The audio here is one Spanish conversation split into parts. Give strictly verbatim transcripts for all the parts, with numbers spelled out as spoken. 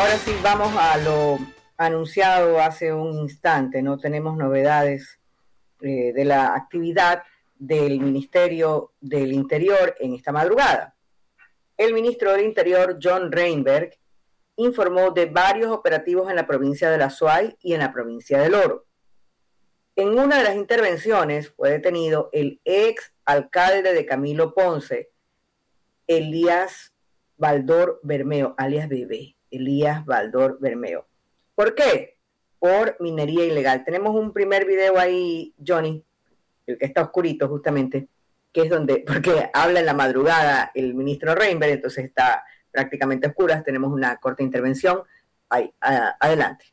ahora sí vamos a lo anunciado hace un instante, ¿no? Tenemos novedades eh, de la actividad del Ministerio del Interior en esta madrugada. El ministro del Interior, John Reinberg, informó de varios operativos en la provincia de La Suay y en la provincia del Oro. En una de las intervenciones fue detenido el ex alcalde de Camilo Ponce, Elías Baldor Bermeo, alias Bebé, Elías Baldor Bermeo. ¿Por qué? Por minería ilegal. Tenemos un primer video ahí, Johnny, el que está oscurito justamente, que es donde, porque habla en la madrugada el ministro Reinberg, entonces está prácticamente a oscuras. Tenemos una corta intervención. Ahí, a, adelante.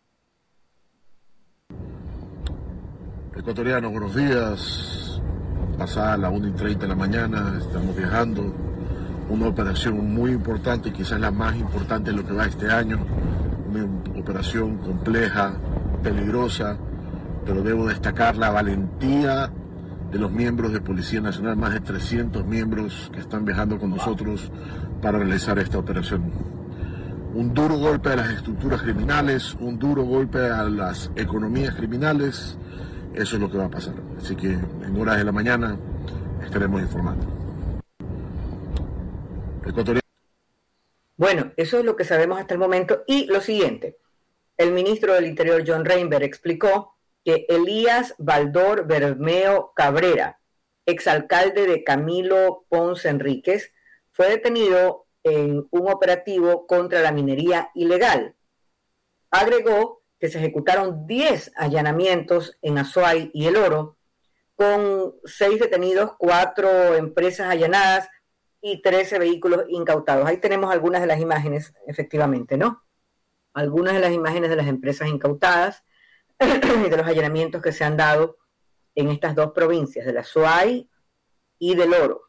Ecuatoriano, buenos días. Pasada la una y treinta de la mañana, estamos viajando. Una operación muy importante, quizás la más importante de lo que va este año. Una operación compleja, peligrosa, pero debo destacar la valentía de los miembros de Policía Nacional, más de trescientos miembros que están viajando con nosotros para realizar esta operación. Un duro golpe a las estructuras criminales, un duro golpe a las economías criminales. Eso es lo que va a pasar. Así que en horas de la mañana estaremos informando. Ecuatoriano. Bueno, eso es lo que sabemos hasta el momento. Y lo siguiente, el ministro del Interior, John Reinberg, explicó que Elías Baldor Bermeo Cabrera, exalcalde de Camilo Ponce Enríquez, fue detenido en un operativo contra la minería ilegal. Agregó que se ejecutaron diez allanamientos en Azuay y El Oro, con seis detenidos, cuatro empresas allanadas y trece vehículos incautados. Ahí tenemos algunas de las imágenes, efectivamente, ¿no? Algunas de las imágenes de las empresas incautadas y de los allanamientos que se han dado en estas dos provincias, de la Azuay y del Oro.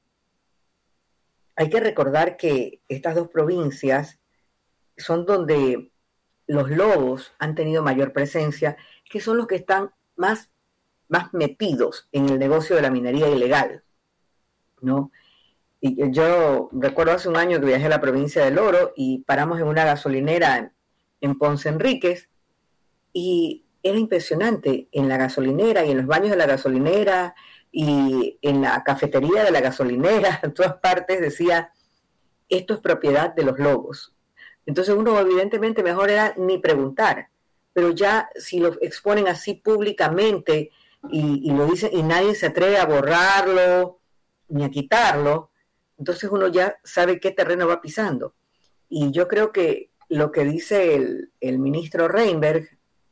Hay que recordar que estas dos provincias son donde los lobos han tenido mayor presencia, que son los que están más, más metidos en el negocio de la minería ilegal, ¿no? Y yo recuerdo hace un año que viajé a la provincia del Oro y paramos en una gasolinera en, en Ponce Enríquez y era impresionante en la gasolinera y en los baños de la gasolinera y en la cafetería de la gasolinera, en todas partes decía, esto es propiedad de los lobos. Entonces uno evidentemente mejor era ni preguntar, pero ya si lo exponen así públicamente y, y lo dicen y nadie se atreve a borrarlo ni a quitarlo, entonces uno ya sabe qué terreno va pisando. Y yo creo que lo que dice el, el ministro Reinberg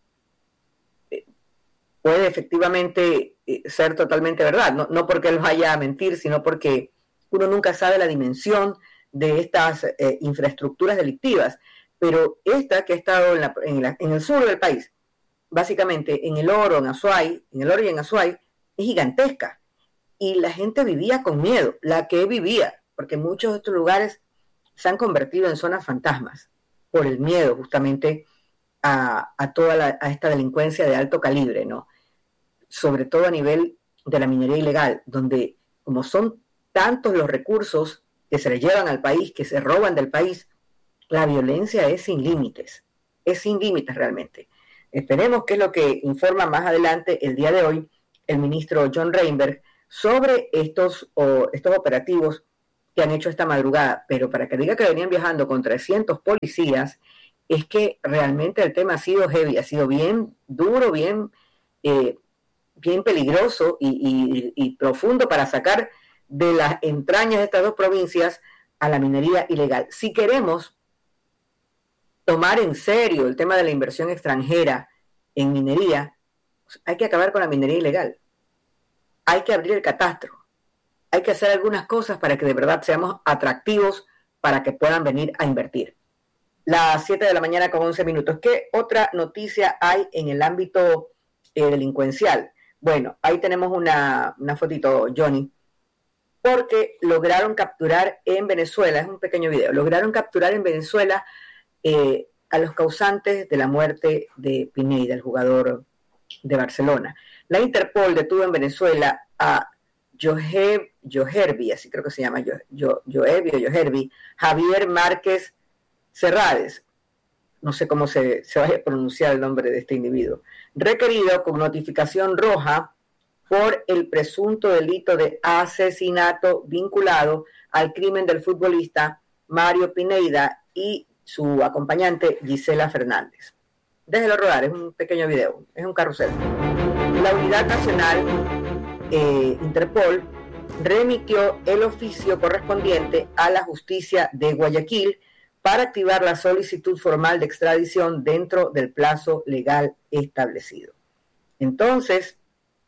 eh, puede efectivamente eh, ser totalmente verdad, no, no porque él vaya a mentir, sino porque uno nunca sabe la dimensión de estas eh, infraestructuras delictivas, pero esta que ha estado en, la, en, la, en el sur del país, básicamente en El Oro, en Azuay, en El Oro y en Azuay, es gigantesca. Y la gente vivía con miedo, la que vivía, porque muchos de estos lugares se han convertido en zonas fantasmas por el miedo justamente a, a toda la, a esta delincuencia de alto calibre, ¿no? Sobre todo a nivel de la minería ilegal, donde como son tantos los recursos que se le llevan al país, que se roban del país, la violencia es sin límites, es sin límites realmente. Esperemos que es lo que informa más adelante el día de hoy el ministro John Reinberg sobre estos, o, estos operativos que han hecho esta madrugada, pero para que diga que venían viajando con trescientos policías, es que realmente el tema ha sido heavy, ha sido bien duro, bien, eh, bien peligroso y, y, y profundo para sacar de las entrañas de estas dos provincias a la minería ilegal. Si queremos tomar en serio el tema de la inversión extranjera en minería, hay que acabar con la minería ilegal. Hay que abrir el catastro, hay que hacer algunas cosas para que de verdad seamos atractivos para que puedan venir a invertir. Las siete de la mañana con once minutos. ¿Qué otra noticia hay en el ámbito eh, delincuencial? Bueno, ahí tenemos una, una fotito, Johnny, porque lograron capturar en Venezuela, es un pequeño video, lograron capturar en Venezuela eh, a los causantes de la muerte de Pineda, el jugador de Barcelona. La Interpol detuvo en Venezuela a Johe, Joherbi, así creo que se llama, Joherbi o Joherbi, Javier Márquez Serrades, no sé cómo se, se vaya a pronunciar el nombre de este individuo, requerido con notificación roja por el presunto delito de asesinato vinculado al crimen del futbolista Mario Pineda y su acompañante Gisela Fernández. Déjelo rodar, es un pequeño video, es un carrusel. La Unidad Nacional eh, Interpol remitió el oficio correspondiente a la justicia de Guayaquil para activar la solicitud formal de extradición dentro del plazo legal establecido. Entonces,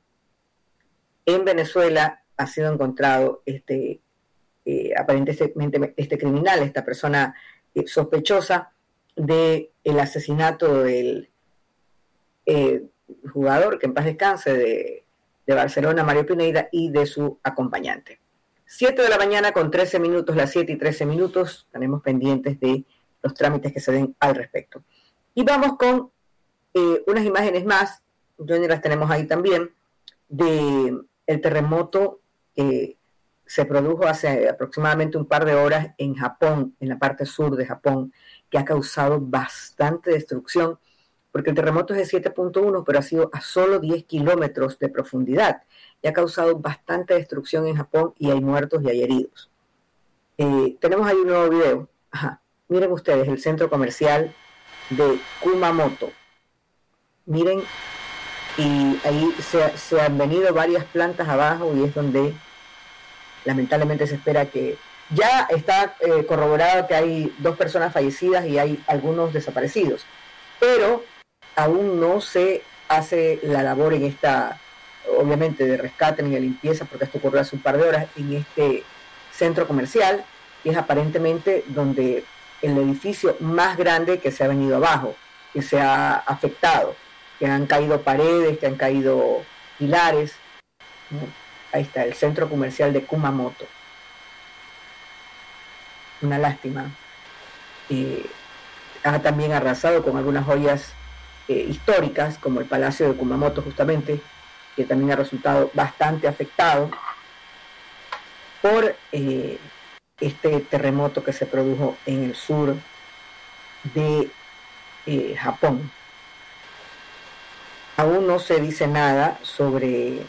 en Venezuela ha sido encontrado este, eh, aparentemente este criminal, esta persona eh, sospechosa del asesinato del eh, jugador, que en paz descanse, de, de Barcelona, Mario Pineda, y de su acompañante. siete de la mañana con trece minutos, las siete y trece minutos, estaremos pendientes de los trámites que se den al respecto. Y vamos con eh, unas imágenes más, Johnny, las tenemos ahí también, de el terremoto que se produjo hace aproximadamente un par de horas en Japón, en la parte sur de Japón, que ha causado bastante destrucción, porque el terremoto es de siete punto uno, pero ha sido a solo diez kilómetros de profundidad, y ha causado bastante destrucción en Japón, y hay muertos y hay heridos. Eh, tenemos ahí un nuevo video. Ajá. Miren ustedes el centro comercial de Kumamoto. Miren, y ahí se, se han venido varias plantas abajo, y es donde lamentablemente se espera que ya está eh, corroborado que hay dos personas fallecidas y hay algunos desaparecidos, pero aún no se hace la labor en esta, obviamente, de rescate ni de limpieza, porque esto ocurrió hace un par de horas en este centro comercial, que es aparentemente donde el edificio más grande que se ha venido abajo, que se ha afectado, que han caído paredes, que han caído pilares. Ahí está, el centro comercial de Kumamoto. Una lástima. Eh, ha también arrasado con algunas joyas eh, históricas, como el Palacio de Kumamoto, justamente, que también ha resultado bastante afectado por eh, este terremoto que se produjo en el sur de eh, Japón. Aún no se dice nada sobre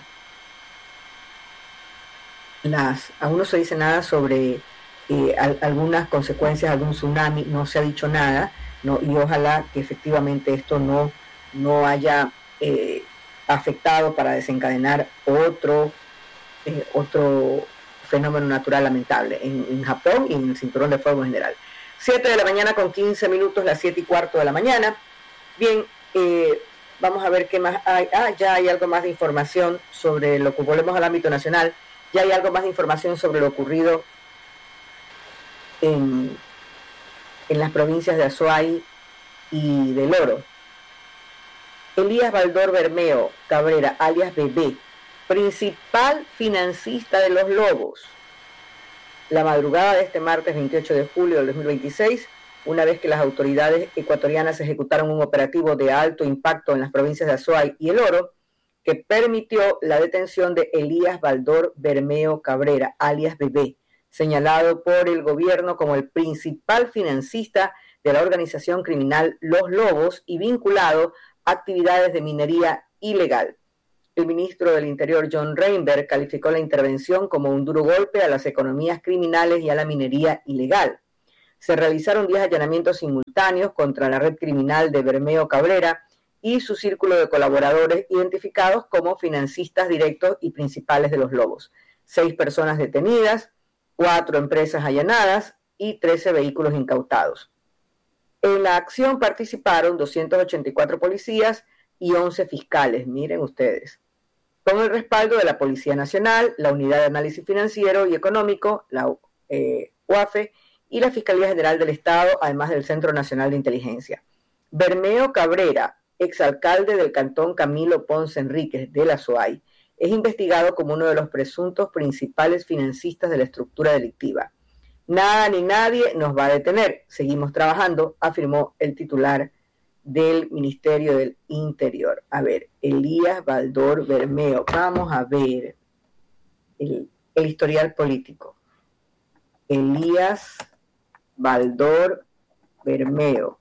las, aún no se dice nada sobre eh, al, algunas consecuencias, algún tsunami, no se ha dicho nada, no, y ojalá que efectivamente esto no, no haya eh, afectado para desencadenar otro, eh, otro fenómeno natural lamentable en, en Japón y en el cinturón de fuego en general. siete de la mañana con quince minutos, las siete y cuarto de la mañana. Bien, eh, vamos a ver qué más hay. Ah, ya hay algo más de información sobre lo que, volvemos al ámbito nacional, ya hay algo más de información sobre lo ocurrido en, en las provincias de Azuay y del Oro. Elías Baldor Bermeo Cabrera, alias Bebé, principal financista de los Lobos. La madrugada de este martes veintiocho de julio del dos mil veintiséis, una vez que las autoridades ecuatorianas ejecutaron un operativo de alto impacto en las provincias de Azuay y El Oro, que permitió la detención de Elías Baldor Bermeo Cabrera, alias Bebé, señalado por el gobierno como el principal financista de la organización criminal Los Lobos y vinculado a actividades de minería ilegal. El ministro del Interior, John Reinberg, calificó la intervención como un duro golpe a las economías criminales y a la minería ilegal. Se realizaron diez allanamientos simultáneos contra la red criminal de Bermeo Cabrera y su círculo de colaboradores identificados como financistas directos y principales de los Lobos. Seis personas detenidas, cuatro empresas allanadas y trece vehículos incautados. En la acción participaron doscientos ochenta y cuatro policías y once fiscales, miren ustedes, con el respaldo de la Policía Nacional, la Unidad de Análisis Financiero y Económico, la eh, U A F E, y la Fiscalía General del Estado, además del Centro Nacional de Inteligencia. Bermeo Cabrera, exalcalde del cantón Camilo Ponce Enríquez de la Azuay, es investigado como uno de los presuntos principales financistas de la estructura delictiva. Nada ni nadie nos va a detener. Seguimos trabajando, afirmó el titular del Ministerio del Interior. A ver, Elías Baldor Bermeo. Vamos a ver el, el historial político. Elías Baldor Bermeo. Ok,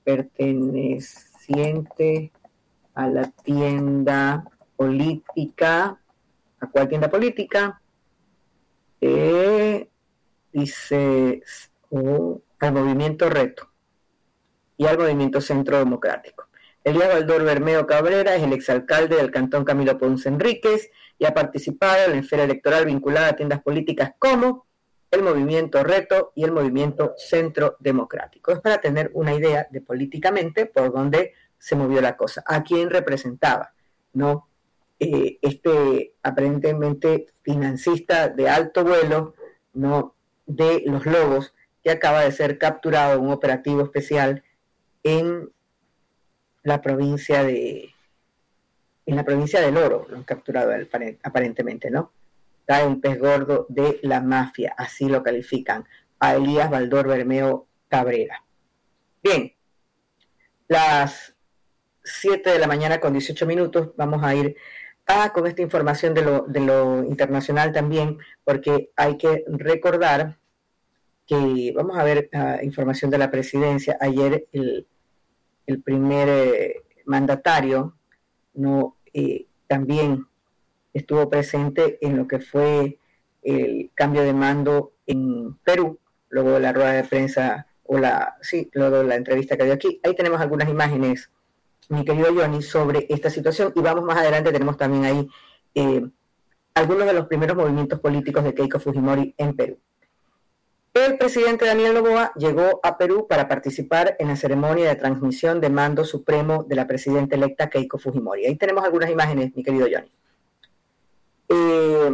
perteneciente a la tienda política. ¿A cuál tienda política? Eh, dice oh, al Movimiento Reto y al Movimiento Centro Democrático. Elías Baldor Bermeo Cabrera es el exalcalde del Cantón Camilo Ponce Enríquez y ha participado en la esfera electoral vinculada a tiendas políticas como el Movimiento Reto y el Movimiento Centro Democrático. Es para tener una idea de políticamente por dónde se movió la cosa, a quién representaba, ¿no? Eh, este aparentemente financista de alto vuelo, ¿no?, de Los Lobos, que acaba de ser capturado en un operativo especial en la provincia de en la provincia del Oro, lo han capturado aparentemente, ¿no? Está un pez gordo de la mafia, así lo califican a Elías Baldor Bermeo Cabrera. Bien, las siete de la mañana con dieciocho minutos, vamos a ir a, con esta información de lo, de lo internacional también, porque hay que recordar que, vamos a ver uh, información de la presidencia. Ayer el, el primer eh, mandatario no eh, también estuvo presente en lo que fue el cambio de mando en Perú, luego de la rueda de prensa, o la, sí, luego de la entrevista que dio aquí. Ahí tenemos algunas imágenes, mi querido Johnny, sobre esta situación, y vamos más adelante, tenemos también ahí eh, algunos de los primeros movimientos políticos de Keiko Fujimori en Perú. El presidente Daniel Noboa llegó a Perú para participar en la ceremonia de transmisión de mando supremo de la presidenta electa Keiko Fujimori. Ahí tenemos algunas imágenes, mi querido Johnny. Eh,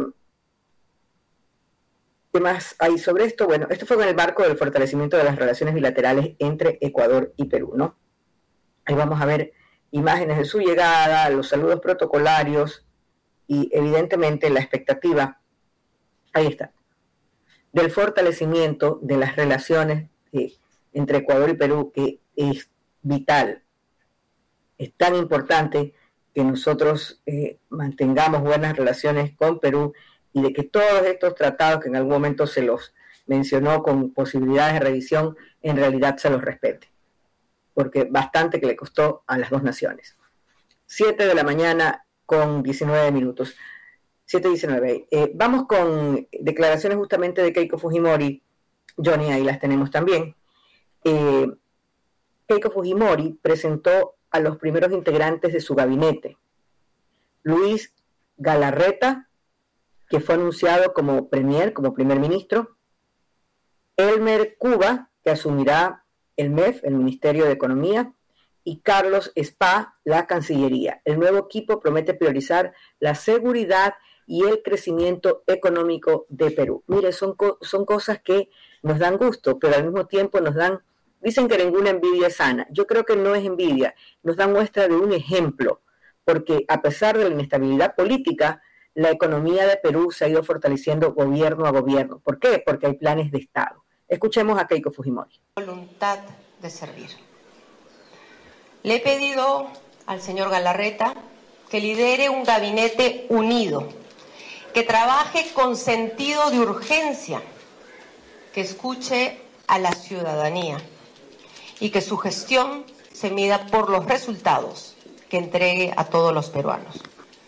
¿Qué más hay sobre esto? Bueno, esto fue con el marco del fortalecimiento de las relaciones bilaterales entre Ecuador y Perú, ¿no? Ahí vamos a ver imágenes de su llegada, los saludos protocolarios y evidentemente la expectativa, ahí está, del fortalecimiento de las relaciones eh, entre Ecuador y Perú, que es vital. Es tan importante que nosotros eh, mantengamos buenas relaciones con Perú y de que todos estos tratados que en algún momento se los mencionó con posibilidades de revisión, en realidad se los respete, porque bastante que le costó a las dos naciones. siete de la mañana con diecinueve minutos. siete diecinueve. Eh, vamos con declaraciones justamente de Keiko Fujimori. Johnny, ahí las tenemos también. Eh, Keiko Fujimori presentó a los primeros integrantes de su gabinete. Luis Galarreta, que fue anunciado como premier, como primer ministro. Elmer Cuba, que asumirá el M E F, el Ministerio de Economía, y Carlos Spa, la Cancillería. El nuevo equipo promete priorizar la seguridad y el crecimiento económico de Perú. Mire, son, co- son cosas que nos dan gusto, pero al mismo tiempo nos dan, dicen que ninguna envidia es sana. Yo creo que no es envidia, nos dan muestra de un ejemplo, porque a pesar de la inestabilidad política, la economía de Perú se ha ido fortaleciendo gobierno a gobierno. ¿Por qué? Porque hay planes de Estado. Escuchemos a Keiko Fujimori. Voluntad de servir. Le he pedido al señor Galarreta que lidere un gabinete unido, que trabaje con sentido de urgencia, que escuche a la ciudadanía y que su gestión se mida por los resultados que entregue a todos los peruanos.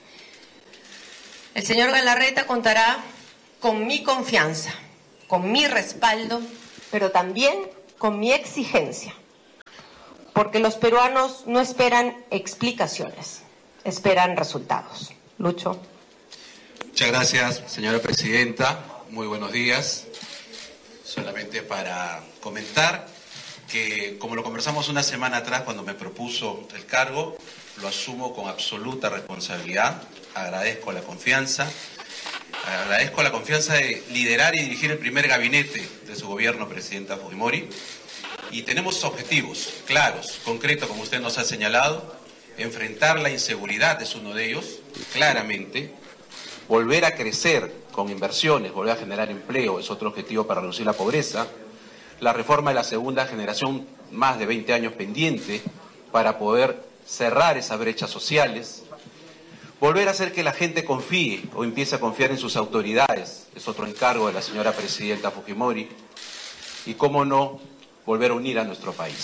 El señor Galarreta contará con mi confianza, con mi respaldo, pero también con mi exigencia, porque los peruanos no esperan explicaciones, esperan resultados. Lucho. Muchas gracias, señora presidenta. Muy buenos días. Solamente para comentar que, como lo conversamos una semana atrás cuando me propuso el cargo, lo asumo con absoluta responsabilidad. Agradezco la confianza. Agradezco la confianza de liderar y dirigir el primer gabinete de su gobierno, presidenta Fujimori. Y tenemos objetivos claros, concretos, como usted nos ha señalado. Enfrentar la inseguridad es uno de ellos, claramente. Volver a crecer con inversiones, volver a generar empleo es otro objetivo para reducir la pobreza. La reforma de la segunda generación, más de veinte años pendiente, para poder cerrar esas brechas sociales. Volver a hacer que la gente confíe o empiece a confiar en sus autoridades es otro encargo de la señora presidenta Fujimori. Y cómo no, volver a unir a nuestro país.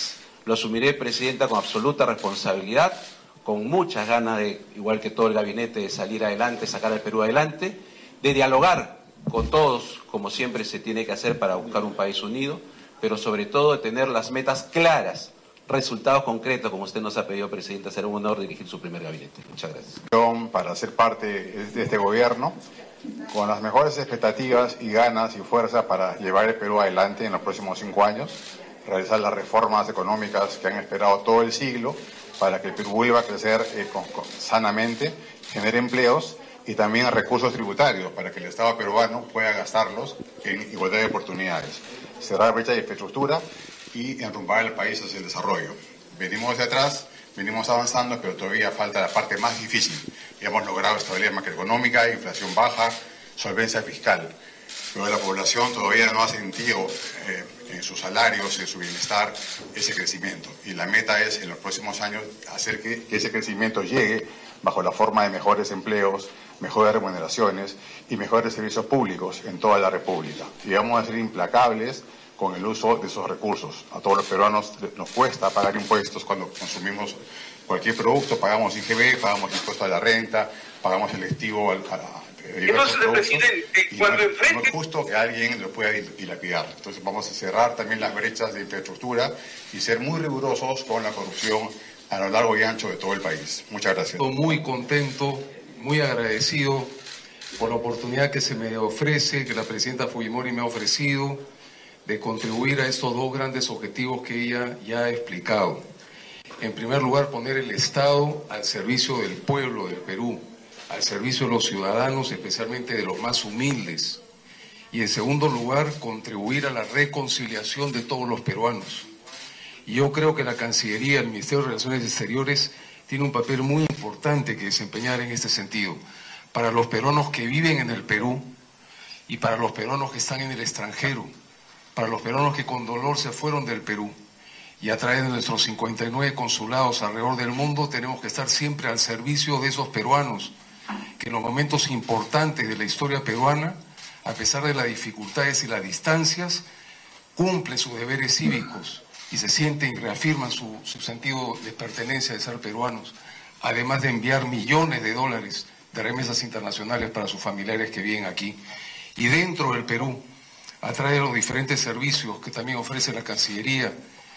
Lo asumiré, Presidenta, con absoluta responsabilidad, con muchas ganas de, igual que todo el gabinete, de salir adelante, sacar al Perú adelante, de dialogar con todos, como siempre se tiene que hacer para buscar un país unido, pero sobre todo de tener las metas claras, resultados concretos, como usted nos ha pedido, Presidenta. Será un honor dirigir su primer gabinete. Muchas gracias. Para ser parte de este gobierno, con las mejores expectativas y ganas y fuerza para llevar el Perú adelante en los próximos cinco años, realizar las reformas económicas que han esperado todo el siglo para que el Perú vuelva a crecer eh, con, con, sanamente, genere empleos y también recursos tributarios para que el Estado peruano pueda gastarlos en igualdad de oportunidades, cerrar brecha de infraestructura y enrumbar el país hacia el desarrollo. Venimos hacia atrás, venimos avanzando, pero todavía falta la parte más difícil. Ya hemos logrado estabilidad macroeconómica, inflación baja, solvencia fiscal, pero la población todavía no ha sentido eh, en sus salarios, en su bienestar, ese crecimiento. Y la meta es, en los próximos años, hacer que, que ese crecimiento llegue bajo la forma de mejores empleos, mejores remuneraciones y mejores servicios públicos en toda la República. Y vamos a ser implacables con el uso de esos recursos. A todos los peruanos nos cuesta pagar impuestos cuando consumimos cualquier producto, pagamos I G B, pagamos impuesto a la renta, pagamos electivo al, a, a Entonces, presidente, cuando no, enfrente... no es justo que alguien lo pueda dilapidar. Entonces vamos a cerrar también las brechas de infraestructura y ser muy rigurosos con la corrupción a lo largo y ancho de todo el país. Muchas gracias. Estoy muy contento, muy agradecido por la oportunidad que se me ofrece, que la presidenta Fujimori me ha ofrecido, de contribuir a estos dos grandes objetivos que ella ya ha explicado. En primer lugar, poner el Estado al servicio del pueblo del Perú, al servicio de los ciudadanos, especialmente de los más humildes. Y en segundo lugar, contribuir a la reconciliación de todos los peruanos. Y yo creo que la Cancillería, el Ministerio de Relaciones Exteriores, tiene un papel muy importante que desempeñar en este sentido, para los peruanos que viven en el Perú y para los peruanos que están en el extranjero, para los peruanos que con dolor se fueron del Perú. Y a través de nuestros cincuenta y nueve consulados alrededor del mundo tenemos que estar siempre al servicio de esos peruanos que en los momentos importantes de la historia peruana, a pesar de las dificultades y las distancias, cumplen sus deberes cívicos y se sienten y reafirman su, su sentido de pertenencia de ser peruanos, además de enviar millones de dólares de remesas internacionales para sus familiares que viven aquí. Y dentro del Perú, a través de los diferentes servicios que también ofrece la Cancillería,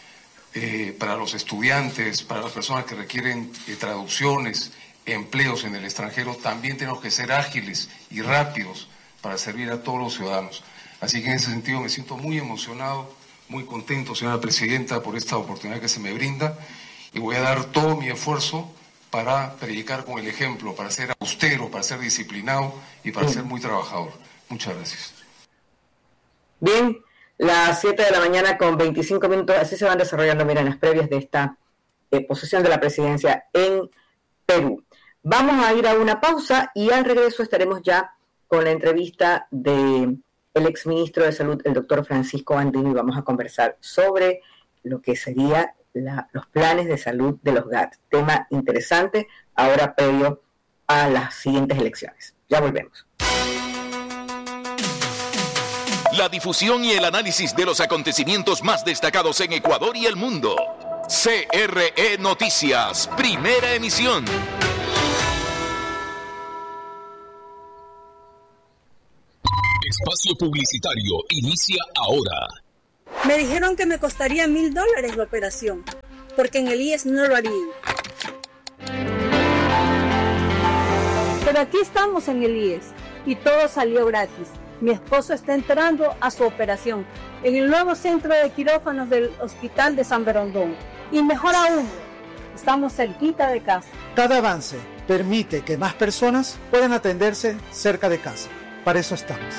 eh, para los estudiantes, para las personas que requieren eh, traducciones, empleos en el extranjero, también tenemos que ser ágiles y rápidos para servir a todos los ciudadanos. Así que en ese sentido me siento muy emocionado, muy contento, señora Presidenta, por esta oportunidad que se me brinda, y voy a dar todo mi esfuerzo para predicar con el ejemplo, para ser austero, para ser disciplinado y para ser muy trabajador. Muchas gracias. Bien, las siete de la mañana con veinticinco minutos, así se van desarrollando, miren, las previas de esta eh, posesión de la presidencia en Perú. Vamos a ir a una pausa y al regreso estaremos ya con la entrevista del exministro de Salud, el doctor Francisco Andino, y vamos a conversar sobre lo que sería la, los planes de salud de los G A T. Tema interesante, ahora previo a las siguientes elecciones. Ya volvemos. La difusión y el análisis de los acontecimientos más destacados en Ecuador y el mundo. C R E Noticias, primera emisión. Espacio publicitario inicia ahora. Me dijeron que me costaría mil dólares la operación, porque en el I E S no lo harían. Pero aquí estamos en el I E S y todo salió gratis. Mi esposo está entrando a su operación en el nuevo centro de quirófanos del Hospital de San Berondón. Y mejor aún, estamos cerquita de casa. Cada avance permite que más personas puedan atenderse cerca de casa. Para eso estamos.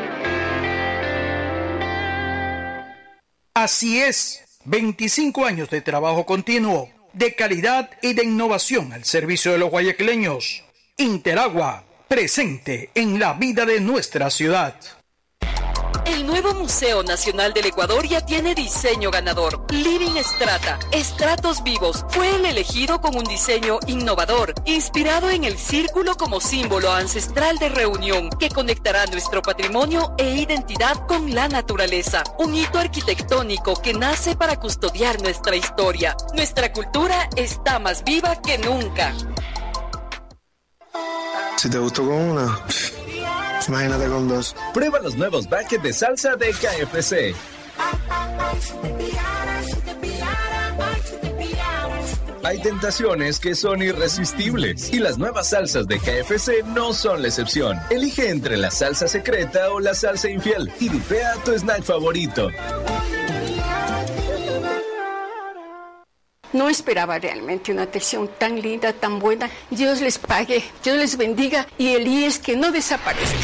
Así es, veinticinco años de trabajo continuo, de calidad y de innovación al servicio de los guayaquileños. Interagua, presente en la vida de nuestra ciudad. El nuevo Museo Nacional del Ecuador ya tiene diseño ganador. Living Strata, estratos vivos, fue el elegido con un diseño innovador, inspirado en el círculo como símbolo ancestral de reunión, que conectará nuestro patrimonio e identidad con la naturaleza. Un hito arquitectónico que nace para custodiar nuestra historia. Nuestra cultura está más viva que nunca. Si te gustó con una, imagínate con dos. Prueba los nuevos buckets de salsa de K F C. Hay tentaciones que son irresistibles y las nuevas salsas de K F C no son la excepción. Elige entre la salsa secreta o la salsa infiel y dipea tu snack favorito. No esperaba realmente una atención tan linda, tan buena. Dios les pague, Dios les bendiga y el I E S que no desaparezca.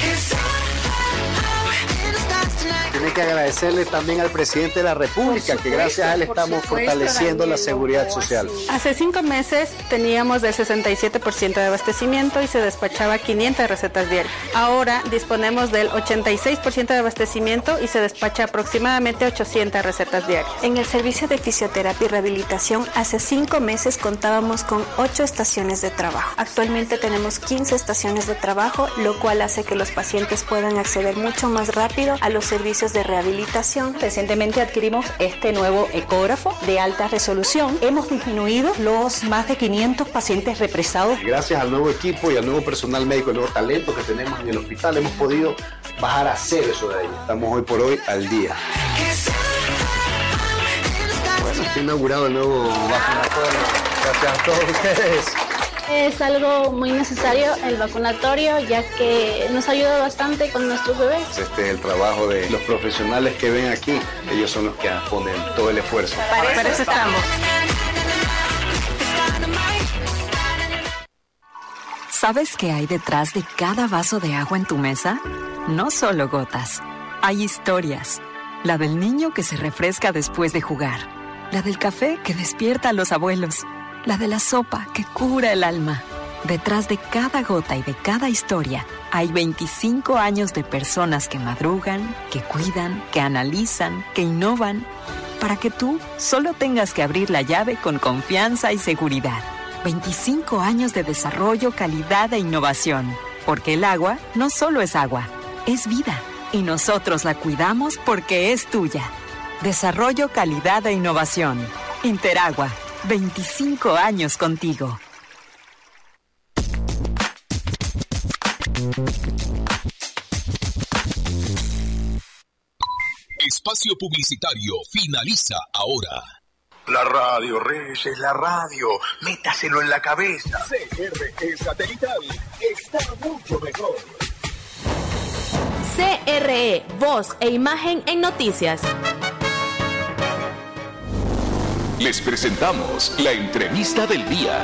Tiene que agradecerle también al presidente de la República, supuesto, que gracias a él estamos fortaleciendo la seguridad social. Hace cinco meses teníamos del sesenta y siete por ciento de abastecimiento y se despachaba quinientas recetas diarias. Ahora disponemos del ochenta y seis por ciento de abastecimiento y se despacha aproximadamente ochocientas recetas diarias. En el servicio de fisioterapia y rehabilitación, hace cinco meses contábamos con ocho estaciones de trabajo. Actualmente tenemos quince estaciones de trabajo, lo cual hace que los pacientes puedan acceder mucho más rápido a los servicios de rehabilitación. Recientemente adquirimos este nuevo ecógrafo de alta resolución. Hemos disminuido los más de quinientos pacientes represados. Gracias al nuevo equipo y al nuevo personal médico, el nuevo talento que tenemos en el hospital, hemos podido bajar a cero eso de ahí. Estamos hoy por hoy al día. Bueno, está inaugurado el nuevo vacunatorio. Gracias a todos ustedes. Es algo muy necesario el vacunatorio, ya que nos ayuda bastante con nuestros bebés. Este es el trabajo de los profesionales que ven aquí. Ellos son los que ponen todo el esfuerzo. Para, Para eso estamos. ¿Sabes qué hay detrás de cada vaso de agua en tu mesa? No solo gotas. Hay historias. La del niño que se refresca después de jugar. La del café que despierta a los abuelos. La de la sopa que cura el alma. Detrás de cada gota y de cada historia hay veinticinco años de personas que madrugan, que cuidan, que analizan, que innovan, para que tú solo tengas que abrir la llave con confianza y seguridad. veinticinco años de desarrollo, calidad e innovación. Porque el agua no solo es agua, es vida. Y nosotros la cuidamos porque es tuya. Desarrollo, calidad e innovación. Interagua. veinticinco años contigo. Espacio publicitario finaliza ahora. La radio, Reyes, la radio. Métaselo en la cabeza. C R E Satelital está mucho mejor. C R E, voz e imagen en noticias. Les presentamos la entrevista del día.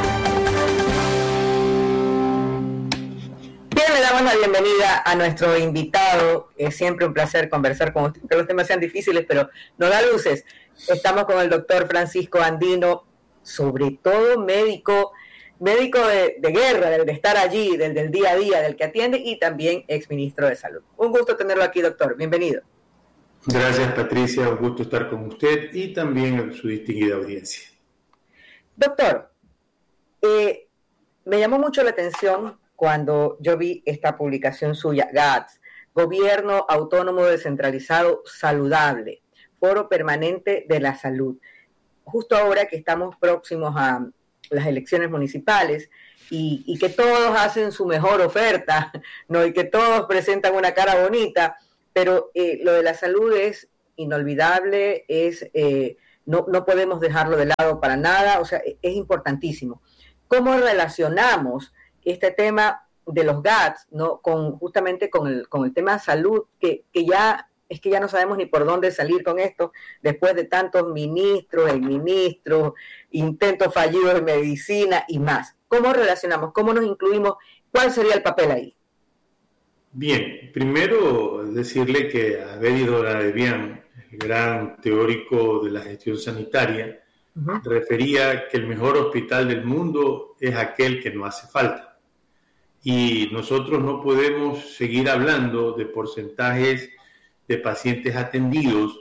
Bien, le damos la bienvenida a nuestro invitado. Es siempre un placer conversar con usted, que los temas sean difíciles, pero no da luces. Estamos con el doctor Francisco Andino, sobre todo médico, médico de, de guerra, del de estar allí, del del día a día, del que atiende, y también exministro de Salud. Un gusto tenerlo aquí, doctor. Bienvenido. Gracias, Patricia. Un gusto estar con usted y también en su distinguida audiencia. Doctor, eh, me llamó mucho la atención cuando yo vi esta publicación suya, GATS, Gobierno Autónomo Descentralizado Saludable, Foro Permanente de la Salud. Justo ahora que estamos próximos a las elecciones municipales y, y que todos hacen su mejor oferta, ¿no? Y que todos presentan una cara bonita, pero eh, lo de la salud es inolvidable, es eh, no, no podemos dejarlo de lado para nada, o sea, es importantísimo. ¿Cómo relacionamos este tema de los GATS, ¿no? con justamente con el, con el tema de salud, que, que ya es que ya no sabemos ni por dónde salir con esto, después de tantos ministros, exministros, intentos fallidos de medicina y más? ¿Cómo relacionamos? ¿Cómo nos incluimos? ¿Cuál sería el papel ahí? Bien, primero decirle que Abedi Doradebian, el gran teórico de la gestión sanitaria, uh-huh. refería que el mejor hospital del mundo es aquel que no hace falta. Y nosotros no podemos seguir hablando de porcentajes de pacientes atendidos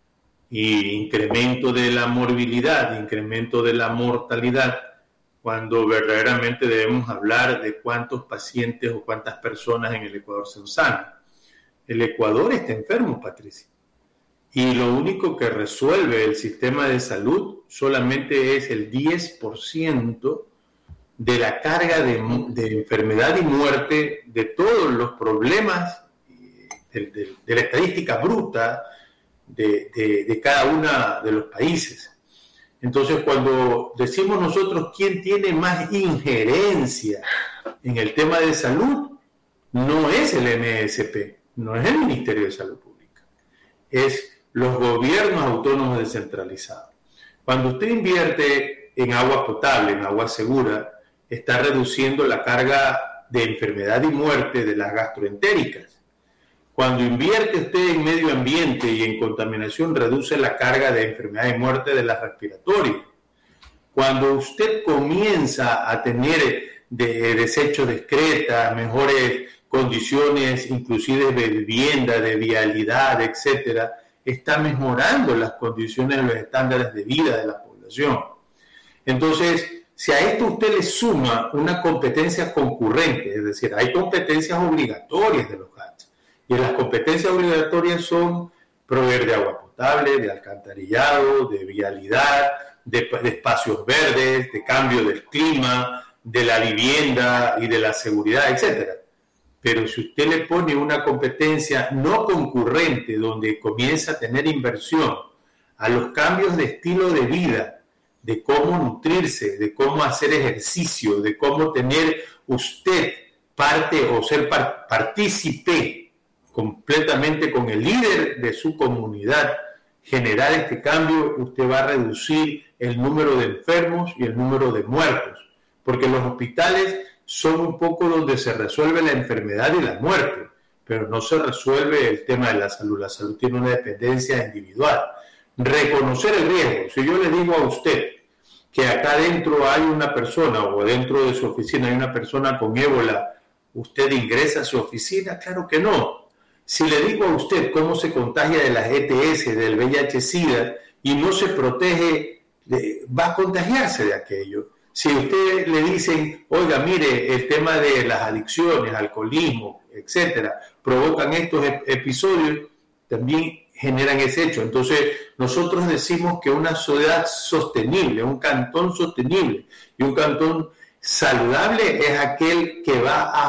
y incremento de la morbilidad, incremento de la mortalidad, cuando verdaderamente debemos hablar de cuántos pacientes o cuántas personas en el Ecuador se sanan. El Ecuador está enfermo, Patricia, y lo único que resuelve el sistema de salud solamente es el diez por ciento de la carga de, de enfermedad y muerte de todos los problemas de, de, de la estadística bruta de, de, de cada uno de los países. Entonces, cuando decimos nosotros quién tiene más injerencia en el tema de salud, no es el M S P, no es el Ministerio de Salud Pública, es los gobiernos autónomos descentralizados. Cuando usted invierte en agua potable, en agua segura, está reduciendo la carga de enfermedad y muerte de las gastroentéricas. Cuando invierte usted en medio ambiente y en contaminación, reduce la carga de enfermedad y muerte de las respiratorias. Cuando usted comienza a tener de, desechos discretas, mejores condiciones, inclusive de vivienda, de vialidad, etcétera, está mejorando las condiciones de los estándares de vida de la población. Entonces, si a esto usted le suma una competencia concurrente, es decir, hay competencias obligatorias de los G A T S, y las competencias obligatorias son proveer de agua potable, de alcantarillado, de vialidad, de, de espacios verdes, de cambio del clima, de la vivienda y de la seguridad, etcétera. Pero si usted le pone una competencia no concurrente donde comienza a tener inversión a los cambios de estilo de vida, de cómo nutrirse, de cómo hacer ejercicio, de cómo tener usted parte o ser par- partícipe completamente con el líder de su comunidad, generar este cambio, usted va a reducir el número de enfermos y el número de muertos, porque los hospitales son un poco donde se resuelve la enfermedad y la muerte, pero no se resuelve el tema de la salud. La salud tiene una dependencia individual. Reconocer el riesgo. Si yo le digo a usted que acá adentro hay una persona o dentro de su oficina hay una persona con ébola, ¿usted ingresa a su oficina? Claro que no. Si le digo a usted cómo se contagia de las E T S, del V I H SIDA, y no se protege, va a contagiarse de aquello. Si a usted le dicen, oiga, mire, el tema de las adicciones, alcoholismo, etcétera, provocan estos episodios, también generan ese hecho. Entonces, nosotros decimos que una ciudad sostenible, un cantón sostenible y un cantón saludable es aquel que va a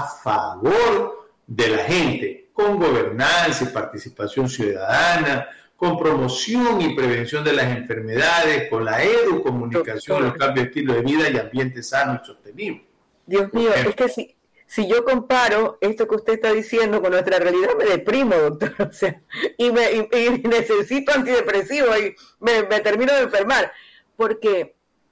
favor de la gente, con gobernanza y participación ciudadana, con promoción y prevención de las enfermedades, con la educomunicación, los cambios de estilo de vida y ambiente sano y sostenible. Dios mío, es que si, si yo comparo esto que usted está diciendo con nuestra realidad, me deprimo, doctor, o sea, y, me, y, y necesito antidepresivos y me, me termino de enfermar, porque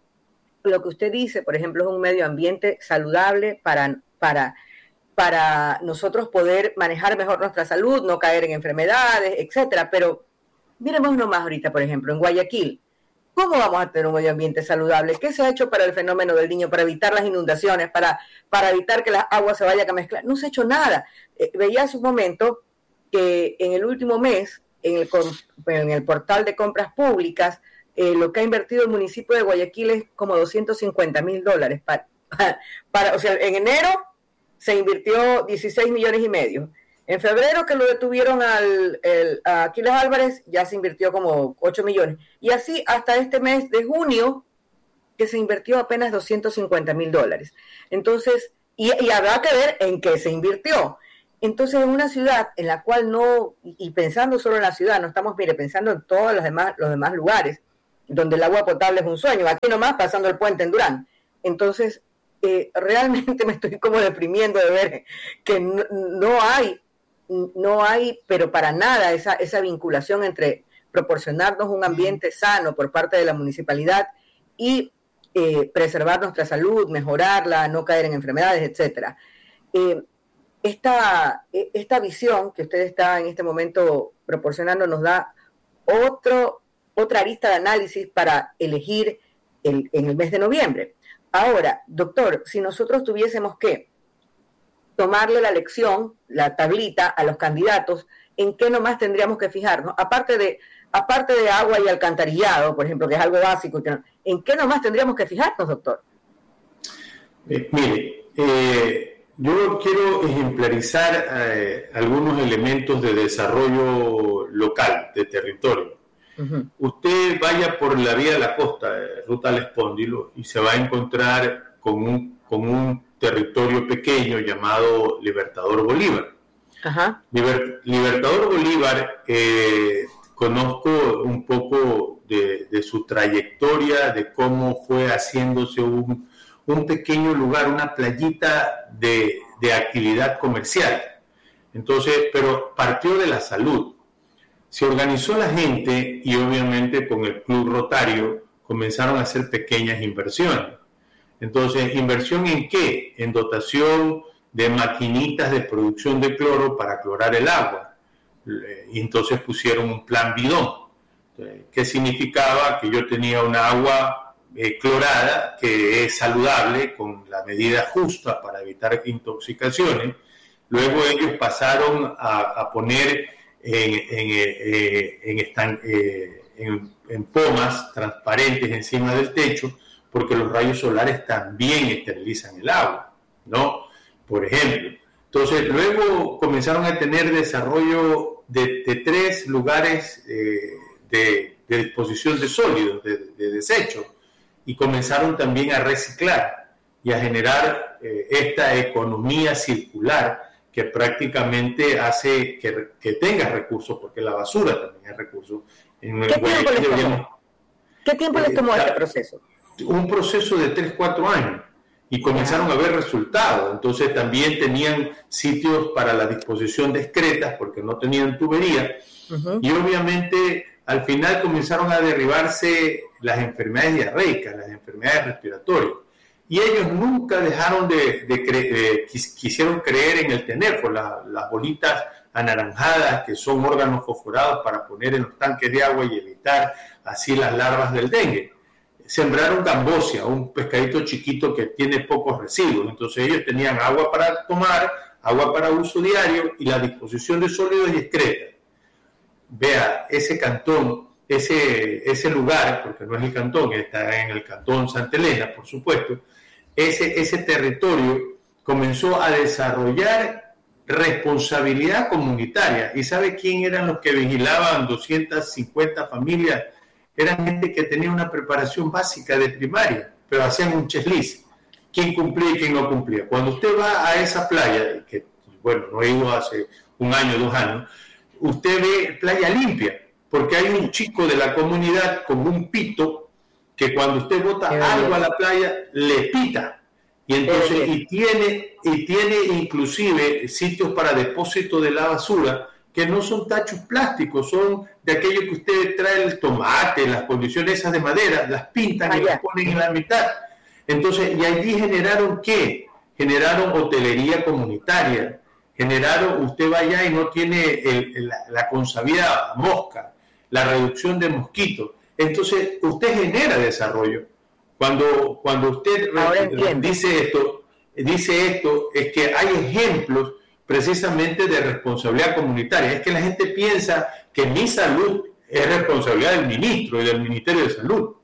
lo que usted dice, por ejemplo, es un medio ambiente saludable para... para para nosotros poder manejar mejor nuestra salud, no caer en enfermedades, etcétera. Pero miremos nomás ahorita, por ejemplo, en Guayaquil, ¿cómo vamos a tener un medio ambiente saludable? ¿Qué se ha hecho para el fenómeno del Niño, para evitar las inundaciones, para, para evitar que las aguas se vayan a mezclar? No se ha hecho nada. Eh, veía hace un momento que en el último mes, en el, en el portal de compras públicas, eh, lo que ha invertido el municipio de Guayaquil es como doscientos cincuenta mil dólares. Para, para, para, o sea, en enero se invirtió dieciséis millones y medio. En febrero, que lo detuvieron al el, a Aquiles Álvarez, ya se invirtió como ocho millones. Y así hasta este mes de junio, que se invirtió apenas doscientos cincuenta mil dólares. Entonces, y, y habrá que ver en qué se invirtió. Entonces, en una ciudad en la cual no, y pensando solo en la ciudad, no estamos, mire, pensando en todos los demás, los demás lugares, donde el agua potable es un sueño, aquí nomás pasando el puente en Durán. Entonces, Eh, realmente me estoy como deprimiendo de ver que no, no hay, no hay, pero para nada esa, esa vinculación entre proporcionarnos un ambiente sano por parte de la municipalidad y eh, preservar nuestra salud, mejorarla, no caer en enfermedades, etcétera. Eh, esta, esta visión que usted está en este momento proporcionando nos da otro, otra arista de análisis para elegir el, en el mes de noviembre. Ahora, doctor, si nosotros tuviésemos que tomarle la lección, la tablita a los candidatos ¿en qué nomás tendríamos que fijarnos? Aparte de, aparte de agua y alcantarillado, por ejemplo, que es algo básico, ¿en qué nomás tendríamos que fijarnos, doctor? Eh, mire, eh, yo quiero ejemplarizar eh, algunos elementos de desarrollo local, de territorio. Uh-huh. Usted vaya por la vía de la costa, eh, ruta al Espóndilo, y se va a encontrar con un, con un territorio pequeño llamado Libertador Bolívar. Uh-huh. Liber, Libertador Bolívar, eh, conozco un poco de, de su trayectoria, de cómo fue haciéndose un, un pequeño lugar, una playita de, de actividad comercial. Entonces, pero partió de la salud. Se organizó la gente y obviamente con el Club Rotario comenzaron a hacer pequeñas inversiones. Entonces, ¿inversión en qué? En dotación de maquinitas de producción de cloro para clorar el agua. Y entonces pusieron un plan bidón, que significaba que yo tenía una agua eh, clorada que es saludable con la medida justa para evitar intoxicaciones. Luego ellos pasaron a, a poner en, en, eh, en, estan, eh, en, en pomas transparentes encima del techo, porque los rayos solares también esterilizan el agua, ¿no? Por ejemplo. Entonces, luego comenzaron a tener desarrollo de, de tres lugares eh, de, de disposición de sólidos, de, de desechos, y comenzaron también a reciclar y a generar eh, esta economía circular que prácticamente hace que, que tenga recursos, porque la basura también es recurso. En ¿Qué, tiempo les tomó? ¿Qué tiempo les tomó este proceso? Un proceso de tres, cuatro años, y comenzaron a ver resultados. Entonces también tenían sitios para la disposición de excretas, porque no tenían tubería, uh-huh. Y obviamente al final comenzaron a derribarse las enfermedades diarreicas, las enfermedades respiratorias. Y ellos nunca dejaron de, de cre- eh, quis- quisieron creer en el tenéfilo, la, las bolitas anaranjadas que son órganos fosforados para poner en los tanques de agua y evitar así las larvas del dengue. Sembraron gambosia, un pescadito chiquito que tiene pocos residuos. Entonces ellos tenían agua para tomar, agua para uso diario y la disposición de sólidos y excretas. Vea, ese cantón, ese, ese lugar, porque no es el cantón, está en el cantón Santa Elena, por supuesto, ese, ese territorio comenzó a desarrollar responsabilidad comunitaria. ¿Y sabe quién eran los que vigilaban doscientas cincuenta familias? Eran gente que tenía una preparación básica de primaria, pero hacían un checklist. ¿Quién cumplía y quién no cumplía? Cuando usted va a esa playa, que bueno, no he ido hace un año, dos años, usted ve playa limpia, porque hay un chico de la comunidad con un pito que cuando usted bota algo a la playa, le pita. Y entonces, y tiene, y tiene inclusive sitios para depósito de la basura, que no son tachos plásticos, son de aquello que usted trae el tomate, las condiciones esas de madera, las pintan ah, y las ponen en la mitad. Entonces, y allí generaron ¿qué? Generaron hotelería comunitaria, generaron, usted va allá y no tiene el, el, la, la consabida mosca, la reducción de mosquitos. Entonces, usted genera desarrollo. Cuando, cuando usted re, dice esto, dice esto, es que hay ejemplos precisamente de responsabilidad comunitaria. Es que la gente piensa que mi salud es responsabilidad del ministro y del Ministerio de Salud,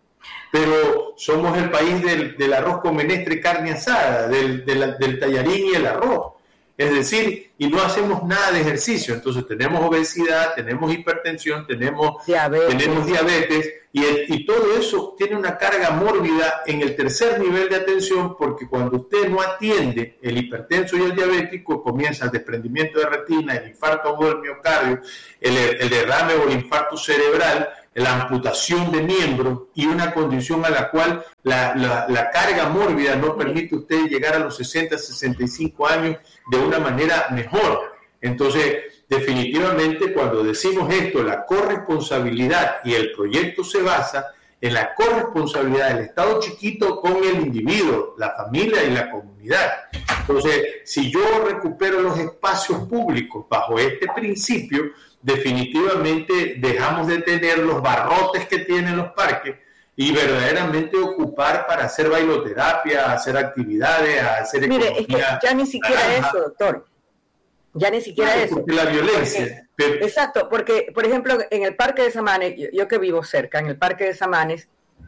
pero somos el país del, del arroz con menestra y carne asada, del, del, del tallarín y el arroz, es decir, y no hacemos nada de ejercicio. Entonces tenemos obesidad, tenemos hipertensión, tenemos diabetes, tenemos diabetes y, el, y todo eso tiene una carga mórbida en el tercer nivel de atención, porque cuando usted no atiende el hipertenso y el diabético, comienza el desprendimiento de retina, el infarto agudo del miocardio, el, el derrame o el infarto cerebral, la amputación de miembros y una condición a la cual la, la, la carga mórbida no permite a usted llegar a los sesenta, sesenta y cinco años de una manera mejor. Entonces, definitivamente, cuando decimos esto, la corresponsabilidad y el proyecto se basa en la corresponsabilidad del Estado chiquito con el individuo, la familia y la comunidad. Entonces, si yo recupero los espacios públicos bajo este principio, definitivamente dejamos de tener los barrotes que tienen los parques y verdaderamente ocupar para hacer bailoterapia, hacer actividades, hacer Mire, es que ya ni siquiera naranja. Eso, doctor. Ya ni siquiera no, eso. Porque la violencia, porque, Pero, exacto, porque, por ejemplo, en el Parque de Samanes, yo, yo que vivo cerca, en el Parque de Samanes,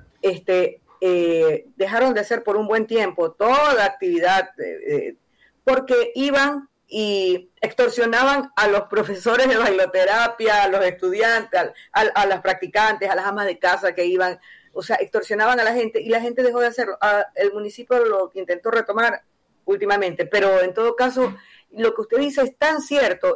este, eh, dejaron de hacer por un buen tiempo toda actividad, eh, porque iban y extorsionaban a los profesores de bailoterapia, a los estudiantes, a, a, a las practicantes, a las amas de casa que iban, o sea, extorsionaban a la gente y la gente dejó de hacerlo. Ah, el municipio lo intentó retomar últimamente, pero en todo caso, lo que usted dice es tan cierto.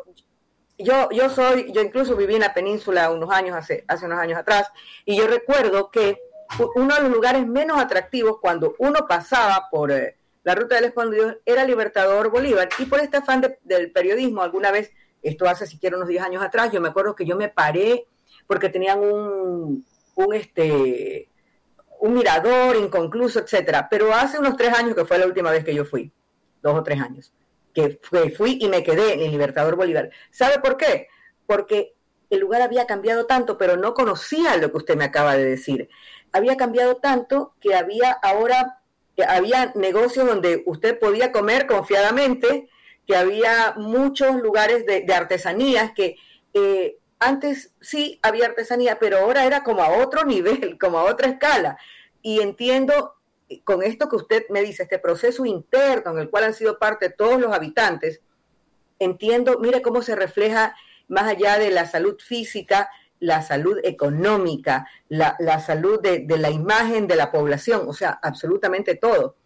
Yo, yo soy, yo incluso viví en la península unos años, hace, hace unos años atrás, y yo recuerdo que uno de los lugares menos atractivos cuando uno pasaba por eh, la ruta del Escondido era Libertador Bolívar, y por este afán de, del periodismo, alguna vez, esto hace siquiera unos diez años atrás, yo me acuerdo que yo me paré porque tenían un, un este, un mirador inconcluso, etcétera, pero hace unos tres años que fue la última vez que yo fui, dos o tres años, que fui, fui y me quedé en Libertador Bolívar. ¿Sabe por qué? Porque el lugar había cambiado tanto, pero no conocía lo que usted me acaba de decir. Había cambiado tanto que había ahora, que había negocios donde usted podía comer confiadamente, que había muchos lugares de, de artesanías, que eh, antes sí había artesanía, pero ahora era como a otro nivel, como a otra escala. Y entiendo, con esto que usted me dice, este proceso interno en el cual han sido parte todos los habitantes, entiendo, mire cómo se refleja más allá de la salud física, la salud económica, la, la salud de, de la imagen de la población, o sea, absolutamente todo.